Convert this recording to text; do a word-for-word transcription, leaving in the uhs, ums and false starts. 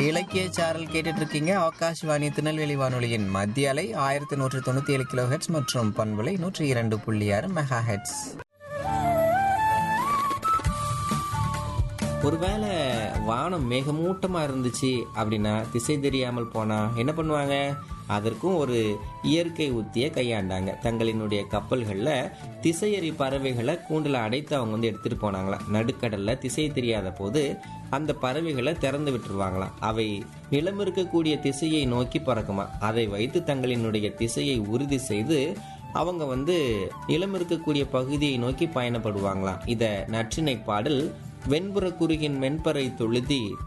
இலக்கிய சாரல் கேட்டுட்டு இருக்கீங்க. ஆகாஷ்வாணி திருநெல்வேலி வானொலியின் மத்திய அலை ஆயிரத்தி நூற்றி தொண்ணூத்தி ஏழு கிலோ ஹெட்ஸ் மற்றும் பண்பலை நூற்றி இரண்டு புள்ளி ஆறு மெகா ஹெட்ஸ். ஒருவேளை வானம் மேகமூட்டமா இருந்துச்சு அப்படின்னா திசை தெரியாமல் போனா என்ன பண்ணுவாங்க? அதற்கும் ஒரு இயற்கை உத்தியை கையாண்டாங்க. தங்களினுடைய கப்பல்கள்ல திசையறி பறவைகளை கூண்டுல அடைத்து அவங்க வந்து எடுத்துட்டு போனாங்களாம். நடுக்கடல்ல திசை தெரியாத போது அந்த பறவைகளை திறந்து விட்டுருவாங்களாம். அவை நிலம் இருக்கக்கூடிய திசையை நோக்கி பறக்குமா. அதை வைத்து தங்களினுடைய திசையை உறுதி செய்து அவங்க வந்து நிலம் இருக்கக்கூடிய பகுதியை நோக்கி பயணப்படுவாங்களாம். இத நற்றிணை பாடல் வெண்புற குறுகின் மென்பறை தொழுதி